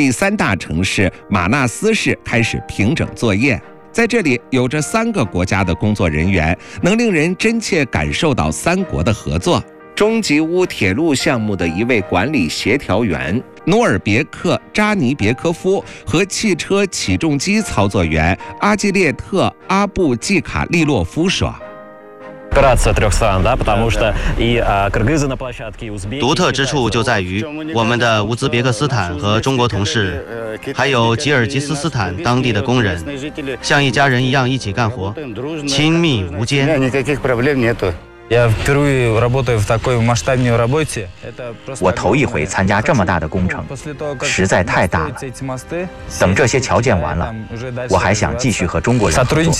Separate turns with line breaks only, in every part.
第3大城市马纳斯市开始平整作业。在这里有着3个国家的工作人员，能令人真切感受到3国的合作。中吉乌铁路项目的一位管理协调员努尔别克·扎尼别科夫和汽车起重机操作员阿基列特·阿布季卡利洛夫说。
独特之处就在于，我们的乌兹别克斯坦和中国同事，还有吉尔吉斯斯坦当地的工人，像一家人一样一起干活，亲密无间。
我头一回参加这么大的工程，实在太大了。等这些条件完了，我还想继续和中国人合作。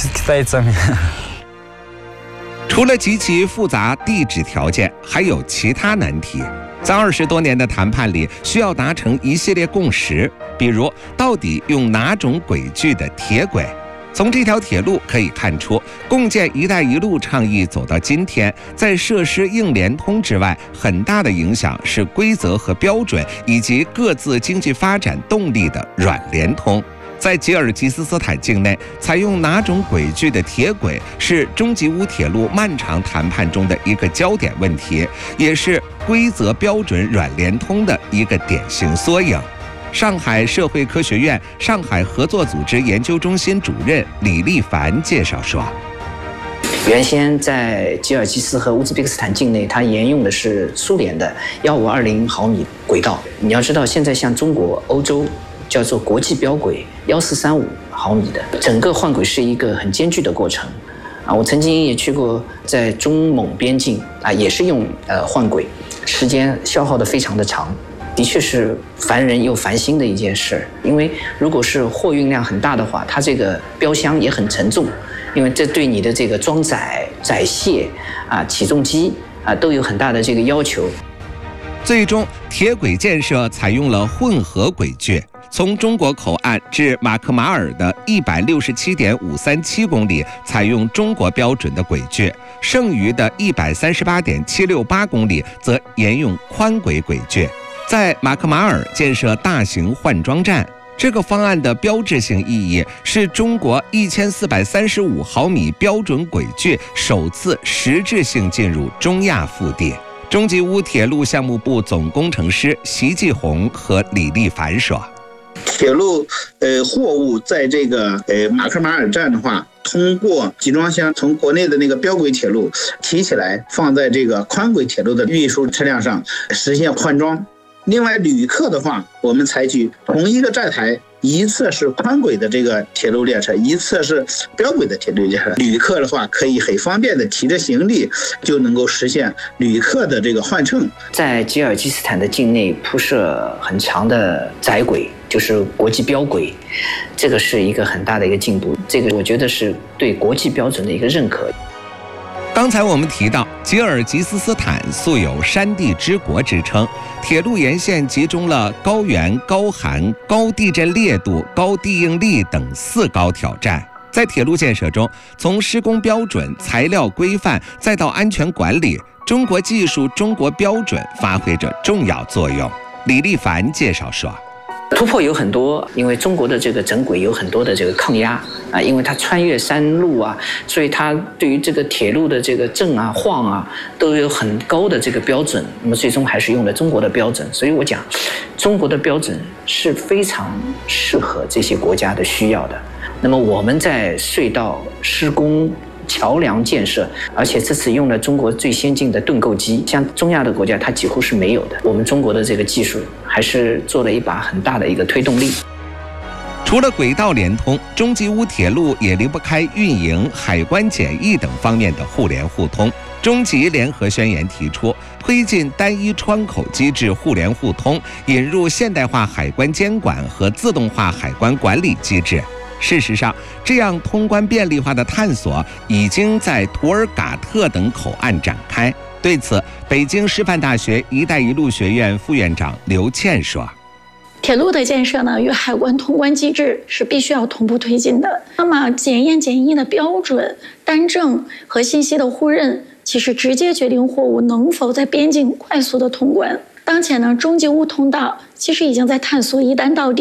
除了极其复杂地质条件，还有其他难题。在20多年的谈判里，需要达成一系列共识，比如到底用哪种轨距的铁轨。从这条铁路可以看出，共建“一带一路”倡议走到今天，在设施硬联通之外，很大的影响是规则和标准以及各自经济发展动力的软联通。在吉尔吉斯斯坦境内，采用哪种轨距的铁轨是中吉乌铁路漫长谈判中的一个焦点问题，也是规则标准软联通的一个典型缩影。上海社会科学院上海合作组织研究中心主任李立凡介绍说，
原先在吉尔吉斯和乌兹别克斯坦境内，它沿用的是苏联的1520毫米轨道。你要知道，现在像中国、欧洲叫做国际标轨1435毫米的，整个换轨是一个很艰巨的过程啊。我曾经也去过在中蒙边境啊，也是用换轨，时间消耗的非常的长，的确是烦人又烦心的一件事。因为如果是货运量很大的话，它这个标箱也很沉重，因为这对你的这个装载、载卸啊、起重机啊都有很大的这个要求。
最终，铁轨建设采用了混合轨距。从中国口岸至马克马尔的167.537公里采用中国标准的轨距，剩余的138.768公里则沿用宽轨轨距。在马克马尔建设大型换装站，这个方案的标志性意义是中国1435毫米标准轨距首次实质性进入中亚腹地。中吉乌铁路项目部总工程师席继红和李立凡说，
铁路货物在这个马克马尔站的话，通过集装箱从国内的那个标轨铁路提起来，放在这个宽轨铁路的运输车辆上实现换装。另外，旅客的话，我们采取同一个站台，一侧是宽轨的这个铁路列车，一侧是标轨的铁路列车。旅客的话，可以很方便的提着行李，就能够实现旅客的这个换乘。
在吉尔吉斯坦的境内铺设很长的窄轨，就是国际标轨，这个是一个很大的一个进步。这个我觉得是对国际标准的一个认可。
刚才我们提到，吉尔吉斯斯坦素有山地之国之称，铁路沿线集中了高原、高寒、高地震烈度、高地应力等4高挑战。在铁路建设中，从施工标准、材料规范再到安全管理，中国技术、中国标准发挥着重要作用。李立凡介绍说，
突破有很多，因为中国的这个整轨有很多的这个抗压啊，因为它穿越山路啊，所以它对于这个铁路的这个震啊、晃啊都有很高的这个标准。那么最终还是用了中国的标准，所以我讲，中国的标准是非常适合这些国家的需要的。那么我们在隧道施工、桥梁建设，而且这次用了中国最先进的盾构机，像中亚的国家它几乎是没有的。我们中国的这个技术还是做了一把很大的一个推动力。
除了轨道联通，中吉乌铁路也离不开运营、海关检疫等方面的互联互通。中吉联合宣言提出，推进单一窗口机制互联互通，引入现代化海关监管和自动化海关管理机制。事实上，这样通关便利化的探索已经在图尔嘎特等口岸展开。对此，北京师范大学“一带一路”学院副院长刘倩说，
铁路的建设呢，与海关通关机制是必须要同步推进的。那么检验检疫的标准、单证和信息的互认，其实直接决定货物能否在边境快速的通关。当前呢，中吉乌通道其实已经在探索一单到底。